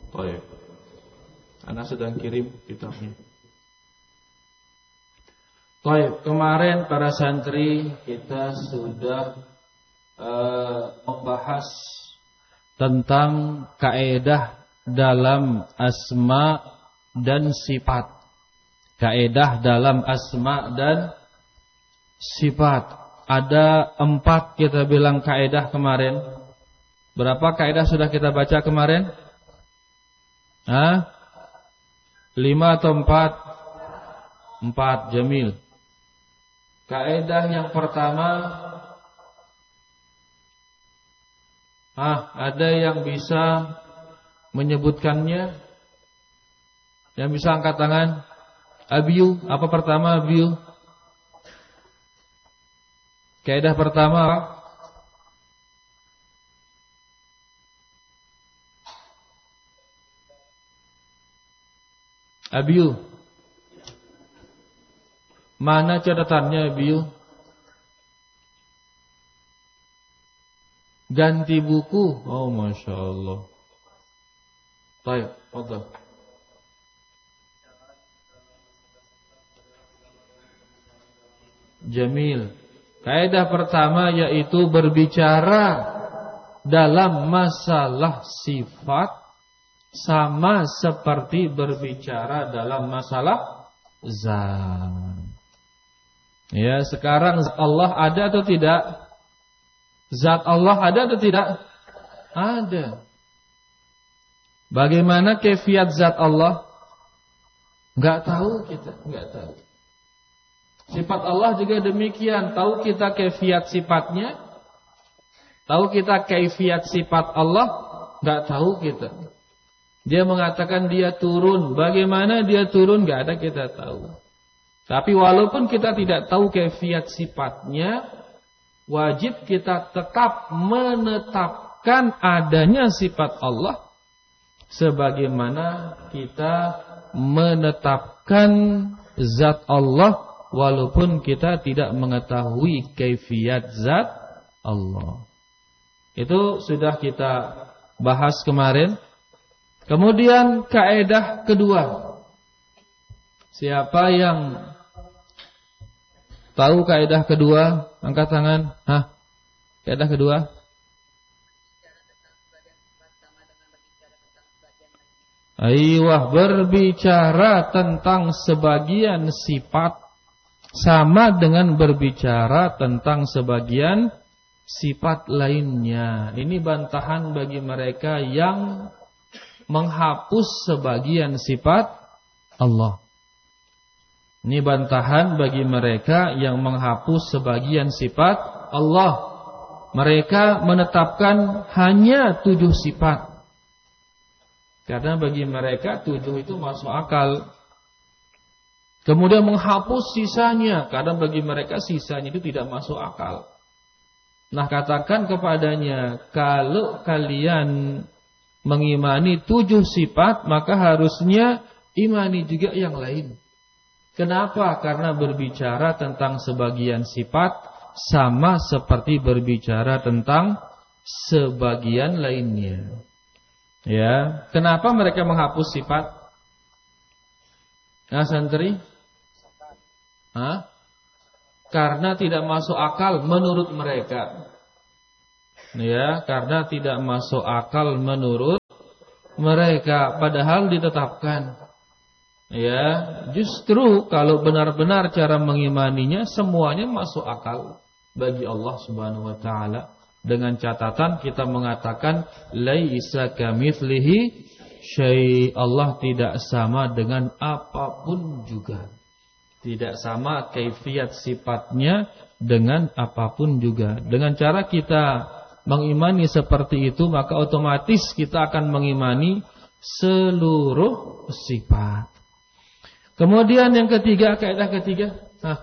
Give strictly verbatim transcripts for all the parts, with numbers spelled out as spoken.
Baik. Ana sedang kirim kitabnya. Baik, kemarin para santri kita sudah uh, membahas tentang kaidah dalam asma dan sifat. Kaidah dalam asma dan sifat. Ada empat kita bilang kaidah kemarin. Berapa kaidah sudah kita baca kemarin? Hah? Lima atau empat? Empat, jamil. Kaidah yang pertama, ah, ada yang bisa menyebutkannya? Yang bisa angkat tangan? Abiyu, apa pertama abiyu? Kaidah pertama, abiyu. Mana catatannya abiyu? Ganti buku. Oh, masya Allah. Baik, fadhal. Jamil. Kaidah pertama yaitu berbicara dalam masalah sifat sama seperti berbicara dalam masalah zat. Ya, sekarang Allah ada atau tidak? Zat Allah ada atau tidak? Ada. Bagaimana kaifiat zat Allah? Enggak tahu kita, enggak tahu. Sifat Allah juga demikian. Tahu kita kaifiat sifatnya? Tahu kita kaifiat sifat Allah? Enggak tahu kita. Dia mengatakan dia turun. Bagaimana dia turun? Enggak ada kita tahu. Tapi walaupun kita tidak tahu kaifiat sifatnya, wajib kita tetap menetapkan adanya sifat Allah sebagaimana kita menetapkan zat Allah walaupun kita tidak mengetahui kaifiat zat Allah. Itu sudah kita bahas kemarin. Kemudian kaidah kedua. Siapa yang tahu kaidah kedua? Angkat tangan. Hah? Kaidah kedua? Aiyah, berbicara tentang sebagian sifat sama dengan berbicara tentang sebagian sifat lainnya. Ini bantahan bagi mereka yang menghapus sebagian sifat Allah. Ini bantahan bagi mereka yang menghapus sebagian sifat Allah. Mereka menetapkan hanya tujuh sifat. Karena bagi mereka tujuh itu masuk akal. Kemudian menghapus sisanya, karena bagi mereka sisanya itu tidak masuk akal. Nah, katakan kepadanya, kalau kalian mengimani tujuh sifat, maka harusnya imani juga yang lain. Kenapa? Karena berbicara tentang sebagian sifat sama seperti berbicara tentang sebagian lainnya. Ya, kenapa mereka menghapus sifat? Nah, santri? Hah? Karena tidak masuk akal menurut mereka. Ya, karena tidak masuk akal menurut mereka, padahal ditetapkan. Ya, justru kalau benar-benar cara mengimaninya semuanya masuk akal bagi Allah Subhanahu wa taala. Dengan catatan kita mengatakan laisa kamitslihi syai'. Allah tidak sama dengan apapun juga. Tidak sama kaifiat sifatnya dengan apapun juga. Dengan cara kita mengimani seperti itu, maka otomatis kita akan mengimani seluruh sifat. Kemudian yang ketiga, kaidah ketiga. Nah,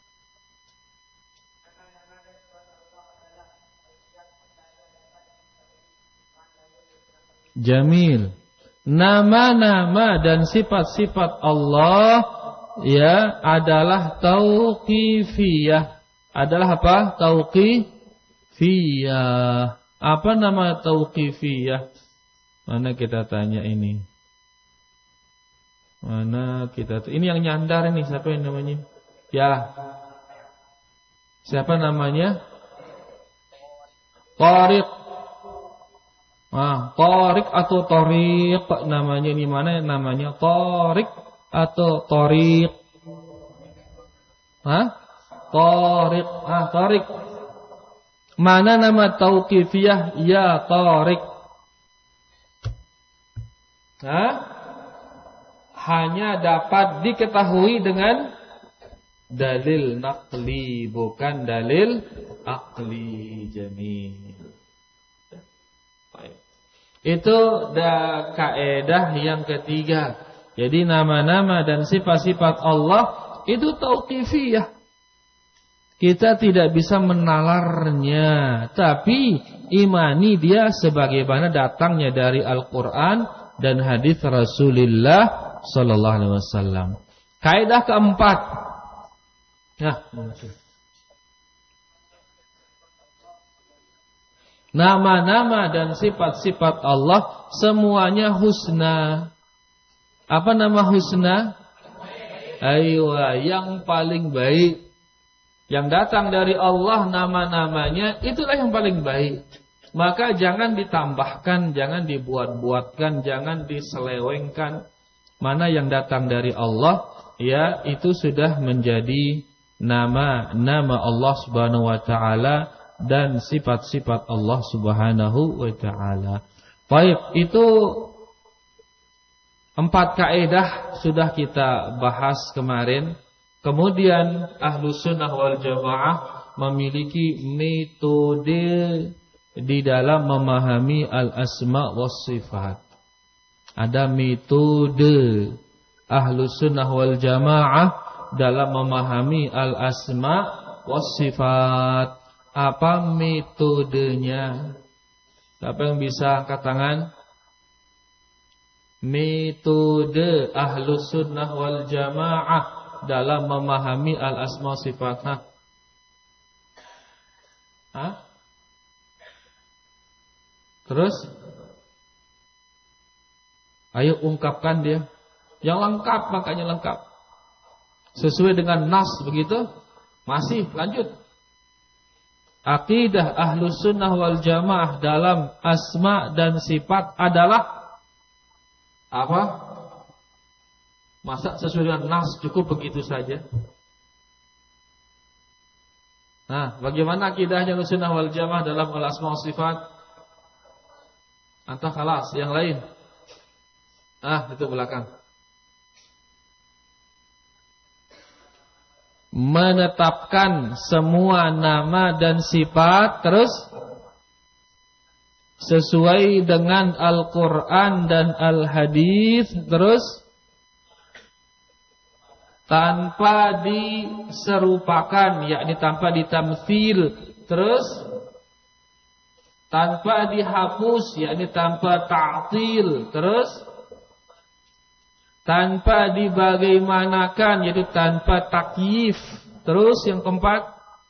jamil. Nama-nama dan sifat-sifat Allah ya adalah tauqifiyah. Adalah apa? Tauqifiyah. Apa nama tauqifiyah? Mana kita tanya ini? Mana kita Ini yang nyandar ini siapa yang namanya? Ya. Siapa namanya? Tariq. Ah, Tariq atau Tariq namanya di mana namanya? Tariq atau Tariq? Hah? Tariq. Ah, Tariq. Mana nama tauqifiyah? Ya Tariq. Hah? Hanya dapat diketahui dengan dalil naqli, bukan dalil aqli. Jamil. Itu da kaidah yang ketiga. Jadi nama-nama dan sifat-sifat Allah itu tauqifiyah. Kita tidak bisa menalarnya, tapi imani dia sebagaimana datangnya dari Al-Qur'an dan hadis Rasulullah sallallahu alaihi wasallam. Kaidah keempat. Nah, nama-nama dan sifat-sifat Allah semuanya husna. Apa nama husna? Aywa, yang paling baik. Yang datang dari Allah nama-namanya itulah yang paling baik. Maka jangan ditambahkan, jangan dibuat-buatkan, jangan diselewengkan. Mana yang datang dari Allah, ya itu sudah menjadi nama-nama Allah Subhanahu wa taala dan sifat-sifat Allah Subhanahu wa taala. Baik, itu empat kaidah sudah kita bahas kemarin. Kemudian Ahlus Sunnah wal Jamaah memiliki metode di dalam memahami al-asma was sifat. Ada metode Ahlus Sunnah wal Jamaah dalam memahami al-asma was sifat. Apa metodenya? Siapa yang bisa angkat tangan? Metode Ahlus Sunnah wal Jamaah dalam memahami al-asma sifat. Hah? Hah? Terus? Ayo ungkapkan dia. Yang lengkap, makanya lengkap. Sesuai dengan nas begitu? Masih, lanjut. Aqidah Ahlus Sunnah wal Jamaah dalam asma dan sifat adalah apa? Masa sesuai dengan nas cukup begitu saja? Nah, bagaimana akidahnya Ahlus Sunnah wal Jamaah dalam al-asma wa sifat? Antah kalas, yang lain. Ah, itu belakang. Menetapkan semua nama dan sifat terus sesuai dengan Al-Quran dan Al-Hadis, terus tanpa diserupakan, yakni tanpa ditamtsil, terus tanpa dihapus, yakni tanpa ta'til, terus tanpa dibagaimanakan, yaitu tanpa takyif. Terus yang keempat,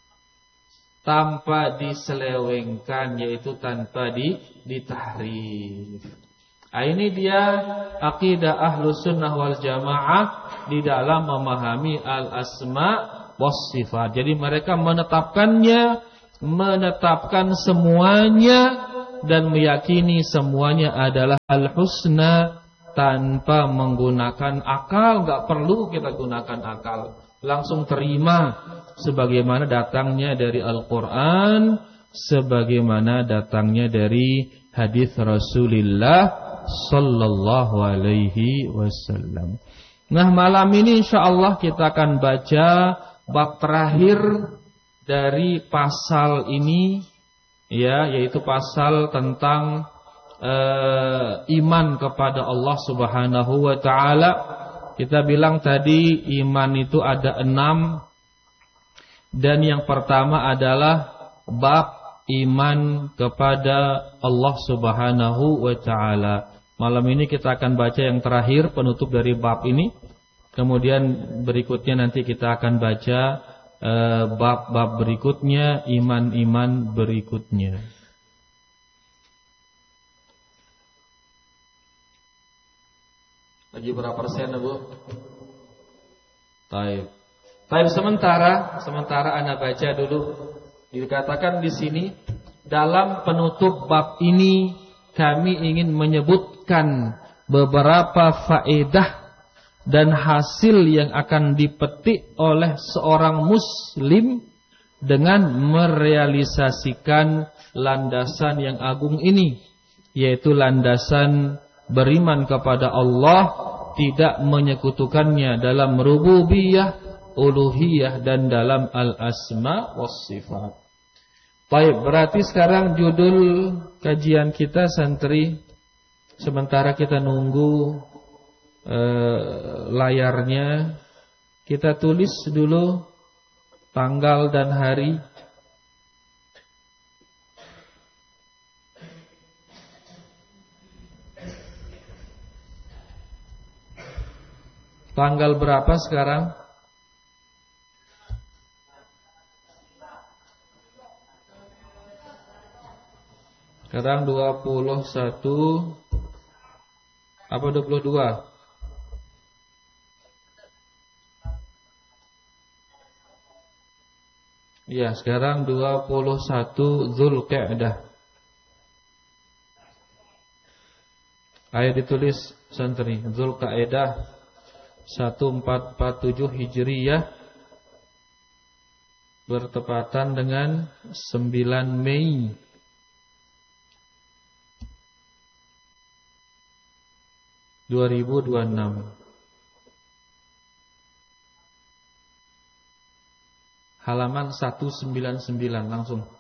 tanpa diselewengkan, yaitu tanpa di ditahrif. Nah, ini dia akidah Ahlus Sunnah wal Jamaah di dalam memahami al-asma was sifat. Jadi mereka menetapkannya, menetapkan semuanya dan meyakini semuanya adalah al-husna tanpa menggunakan akal. Gak perlu kita gunakan akal, langsung terima sebagaimana datangnya dari Al-Quran, sebagaimana datangnya dari hadis Rasulullah sallallahu alaihi wasallam. Nah, malam ini insyaallah kita akan baca bab terakhir dari pasal ini, ya, yaitu pasal tentang Uh, iman kepada Allah Subhanahu wa ta'ala. Kita bilang tadi iman itu ada enam. Dan yang pertama adalah bab iman kepada Allah Subhanahu wa ta'ala. Malam ini kita akan baca yang terakhir, penutup dari bab ini. Kemudian berikutnya nanti kita akan baca uh, bab-bab berikutnya, iman-iman berikutnya. Lagi berapa persen, Bu? Taib. Taib sementara, sementara Anda baca dulu. Dikatakan di sini dalam penutup bab ini kami ingin menyebutkan beberapa faedah dan hasil yang akan dipetik oleh seorang muslim dengan merealisasikan landasan yang agung ini, yaitu landasan beriman kepada Allah, tidak menyekutukannya dalam rububiyah, uluhiyah dan dalam al-asma was sifat. Baik, berarti sekarang judul kajian kita santri, sementara kita nunggu eh, layarnya, kita tulis dulu tanggal dan hari. Tanggal berapa sekarang? Sekarang dua puluh satu apa dua puluh dua? Ya, sekarang dua puluh satu Zulqa'dah. Ayo ditulis santri, Zulqa'dah seribu empat ratus empat puluh tujuh Hijriyah bertepatan dengan sembilan Mei dua ribu dua puluh enam. Halaman seratus sembilan puluh sembilan langsung.